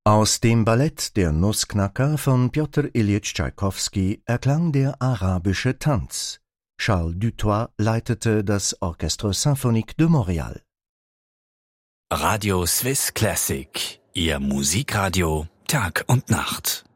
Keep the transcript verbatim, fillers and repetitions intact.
Aus dem Ballett Der Nussknacker von Pjotr Iljitsch Tschaikowski erklang der arabische Tanz. Charles Dutoit leitete das Orchestre Symphonique de Montréal. Radio Swiss Classic, Ihr Musikradio Tag und Nacht.